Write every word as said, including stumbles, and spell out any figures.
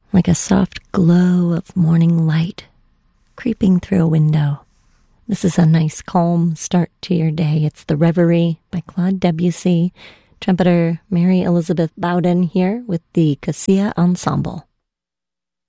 like a soft glow of morning light creeping through a window. This is a nice, calm start to your day. It's The Reverie by Claude Debussy. Trumpeter Mary Elizabeth Bowden here with the Cassia Ensemble.